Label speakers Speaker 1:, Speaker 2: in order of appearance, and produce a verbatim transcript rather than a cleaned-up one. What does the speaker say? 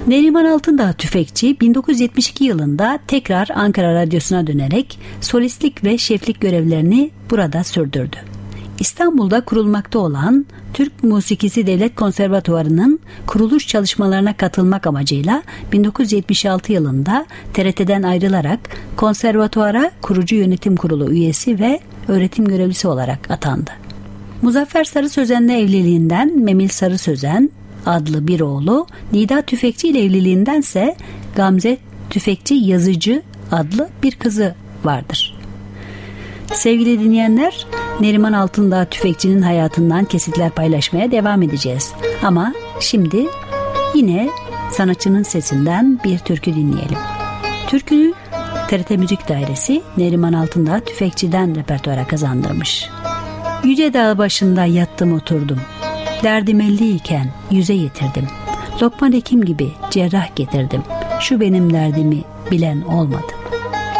Speaker 1: Neriman Altındağ Tüfekçi bin dokuz yüz yetmiş iki yılında tekrar Ankara Radyosu'na dönerek solistlik ve şeflik görevlerini burada sürdürdü. İstanbul'da kurulmakta olan Türk Musikisi Devlet Konservatuvarı'nın kuruluş çalışmalarına katılmak amacıyla bin dokuz yüz yetmiş altı yılında T R T'den ayrılarak konservatuvara kurucu yönetim kurulu üyesi ve öğretim görevlisi olarak atandı. Muzaffer Sarı Sözen'le evliliğinden Memil Sarı Sözen adlı bir oğlu, Nida Tüfekçi ile evliliğindense Gamze Tüfekçi Yazıcı adlı bir kızı vardır. Sevgili dinleyenler, Neriman Altındağ Tüfekçi'nin hayatından kesitler paylaşmaya devam edeceğiz. Ama şimdi yine sanatçının sesinden bir türkü dinleyelim. Türküyü T R T Müzik Dairesi Neriman Altındağ Tüfekçi'den repertuara kazandırmış. Yüce dağ başında yattım oturdum. Derdim elliyken yüze getirdim. Lokman Hekim gibi cerrah getirdim. Şu benim derdimi bilen olmadı.